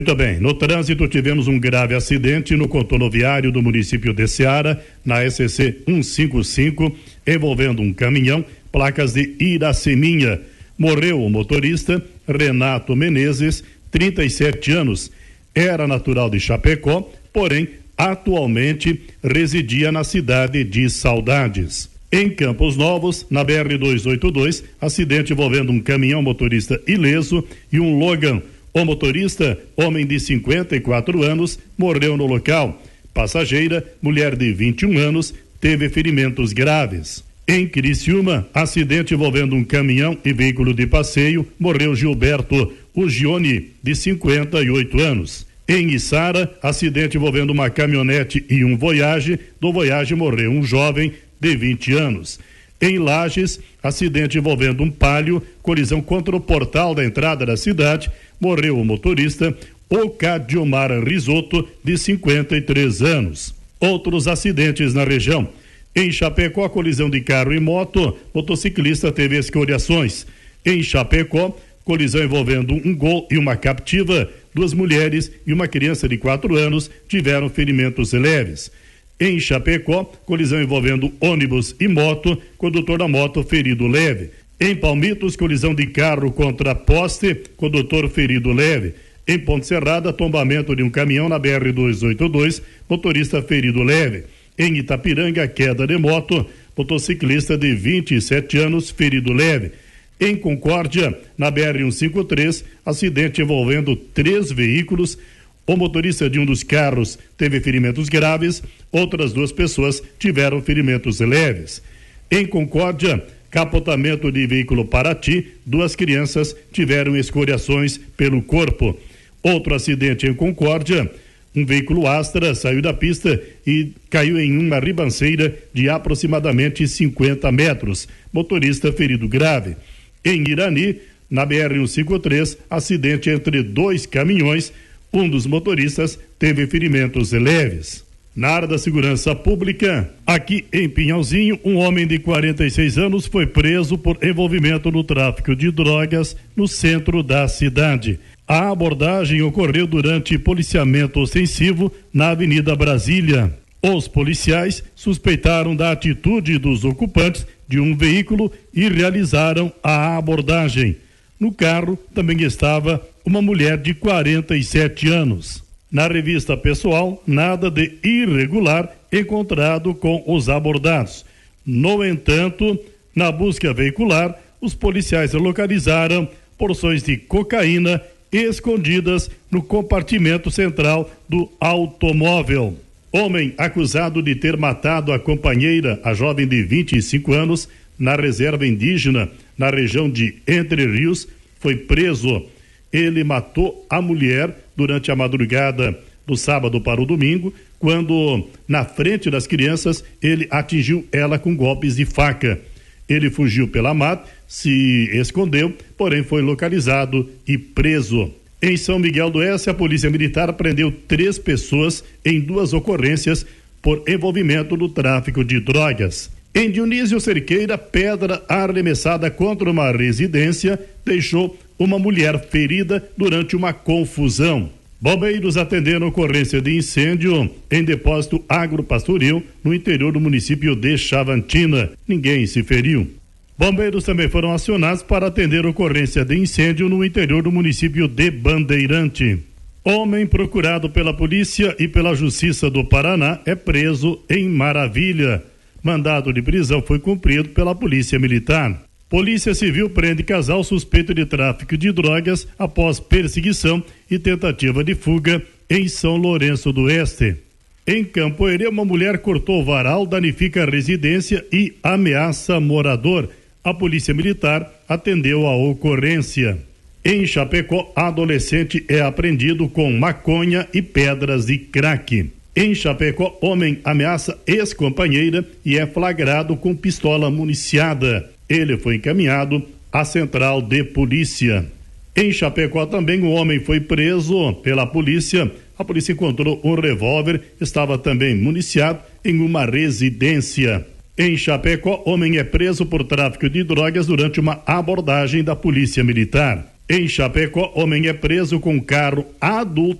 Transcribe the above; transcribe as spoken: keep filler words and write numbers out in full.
Muito bem, no trânsito tivemos um grave acidente no contorno viário do município de Ceará, na S C cento e cinquenta e cinco, envolvendo um caminhão, placas de Iraceminha. Morreu o motorista Renato Menezes, trinta e sete anos. Era natural de Chapecó, porém, atualmente residia na cidade de Saudades. Em Campos Novos, na B R duzentos e oitenta e dois, acidente envolvendo um caminhão motorista ileso e um Logan. O motorista, homem de cinquenta e quatro anos, morreu no local. Passageira, mulher de vinte e um anos, teve ferimentos graves. Em Criciúma, acidente envolvendo um caminhão e veículo de passeio, morreu Gilberto Ugione, de cinquenta e oito anos. Em Içara, acidente envolvendo uma caminhonete e um Voyage, do Voyage morreu um jovem de vinte anos. Em Lages, acidente envolvendo um Palio, colisão contra o portal da entrada da cidade, morreu o motorista Ocadiomar Risotto, de cinquenta e três anos. Outros acidentes na região. Em Chapecó, colisão de carro e moto, motociclista teve escoriações. Em Chapecó, colisão envolvendo um Gol e uma Captiva, duas mulheres e uma criança de quatro anos tiveram ferimentos leves. Em Chapecó, colisão envolvendo ônibus e moto, condutor da moto ferido leve. Em Palmitos, colisão de carro contra poste, condutor ferido leve. Em Ponte Serrada, tombamento de um caminhão na B R duzentos e oitenta e dois, motorista ferido leve. Em Itapiranga, queda de moto, motociclista de vinte e sete anos ferido leve. Em Concórdia, na B R cento e cinquenta e três, acidente envolvendo três veículos. O motorista de um dos carros teve ferimentos graves, outras duas pessoas tiveram ferimentos leves. Em Concórdia, capotamento de veículo Paraty, duas crianças tiveram escoriações pelo corpo. Outro acidente em Concórdia, um veículo Astra saiu da pista e caiu em uma ribanceira de aproximadamente cinquenta metros. Motorista ferido grave. Em Irani, na B R cento e cinquenta e três, acidente entre dois caminhões. Um dos motoristas teve ferimentos leves. Na área da segurança pública, aqui em Pinhalzinho, um homem de quarenta e seis anos foi preso por envolvimento no tráfico de drogas no centro da cidade. A abordagem ocorreu durante policiamento ostensivo na Avenida Brasília. Os policiais suspeitaram da atitude dos ocupantes de um veículo e realizaram a abordagem. No carro também estava uma mulher de quarenta e sete anos. Na revista pessoal, nada de irregular encontrado com os abordados. No entanto, na busca veicular, os policiais localizaram porções de cocaína escondidas no compartimento central do automóvel. Homem acusado de ter matado a companheira, a jovem de vinte e cinco anos, na reserva indígena, na região de Entre Rios, foi preso. Ele matou a mulher durante a madrugada do sábado para o domingo, quando, na frente das crianças, ele atingiu ela com golpes de faca. Ele fugiu pela mata, se escondeu, porém foi localizado e preso. Em São Miguel do Oeste, a Polícia Militar prendeu três pessoas em duas ocorrências por envolvimento no tráfico de drogas. Em Dionísio Cerqueira, pedra arremessada contra uma residência deixou uma mulher ferida durante uma confusão. Bombeiros atenderam ocorrência de incêndio em depósito agropastoril no interior do município de Chavantina. Ninguém se feriu. Bombeiros também foram acionados para atender ocorrência de incêndio no interior do município de Bandeirante. Homem procurado pela polícia e pela Justiça do Paraná é preso em Maravilha. Mandado de prisão foi cumprido pela Polícia Militar. Polícia Civil prende casal suspeito de tráfico de drogas após perseguição e tentativa de fuga em São Lourenço do Oeste. Em Campo Herê, uma mulher cortou varal, danifica a residência e ameaça morador. A Polícia Militar atendeu a ocorrência. Em Chapecó, adolescente é apreendido com maconha e pedras de crack. Em Chapecó, homem ameaça ex-companheira e é flagrado com pistola municiada. Ele foi encaminhado à central de polícia. Em Chapecó também um homem foi preso pela polícia. A polícia encontrou um revólver, estava também municiado em uma residência. Em Chapecó, homem é preso por tráfico de drogas durante uma abordagem da Polícia Militar. Em Chapecó, homem é preso com carro adulto